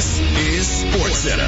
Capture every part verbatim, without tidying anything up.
This is SportsCenter.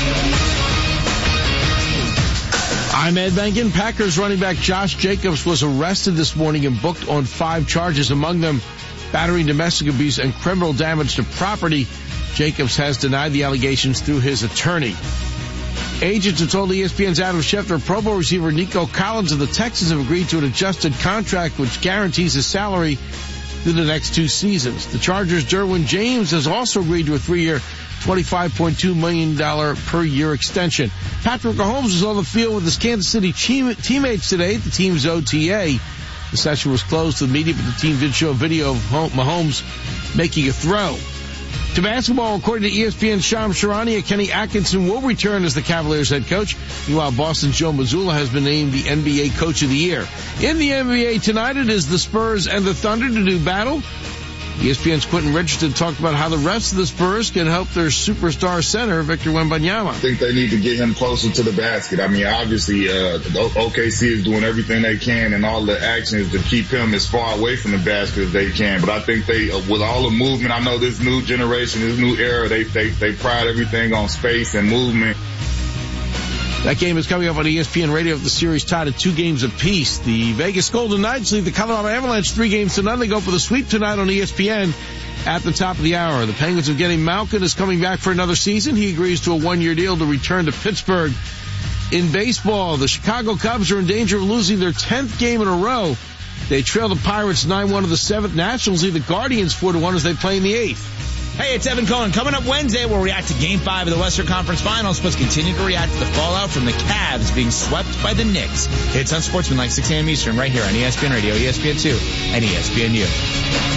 I'm Ed Benkin. Packers running back Josh Jacobs was arrested this morning and booked on five charges, among them battery, domestic abuse, and criminal damage to property. Jacobs has denied the allegations through his attorney. Agents have told E S P N's Adam Schefter Pro Bowl receiver Nico Collins of the Texans have agreed to an adjusted contract which guarantees his salary through the next two seasons. The Chargers' Derwin James has also agreed to a three-year, twenty-five point two million dollars per year extension. Patrick Mahomes was on the field with his Kansas City teammates today at the team's O T A. The session was closed to the media, but the team did show a video of Mahomes making a throw. To basketball, according to E S P N's Shams Charania, Kenny Atkinson will return as the Cavaliers head coach. Meanwhile, Boston's Joe Mazzulla has been named the N B A Coach of the Year. In the N B A tonight, it is the Spurs and the Thunder to do battle. E S P N's Quentin Richardson talked about how the rest of the Spurs can help their superstar center, Victor Wembanyama. I think they need to get him closer to the basket. I mean, obviously, uh, O K C is doing everything they can and all the actions to keep him as far away from the basket as they can. But I think they, uh, with all the movement, I know this new generation, this new era, they, they, they pride everything on space and movement. That game is coming up on E S P N Radio with the series tied at two games apiece. The Vegas Golden Knights lead the Colorado Avalanche three games to none. They go for the sweep tonight on E S P N at the top of the hour. The Penguins of Getty Malkin is coming back for another season. He agrees to a one-year deal to return to Pittsburgh. In baseball, the Chicago Cubs are in danger of losing their tenth game in a row. They trail the Pirates nine one to the seventh. Nationals lead the Guardians four to one as they play in the eighth. Hey, it's Evan Cohen. Coming up Wednesday, we'll react to Game five of the Western Conference Finals, plus continue to react to the fallout from the Cavs being swept by the Knicks. It's on Sportsman like six a.m. Eastern right here on E S P N Radio, E S P N two, and E S P N U.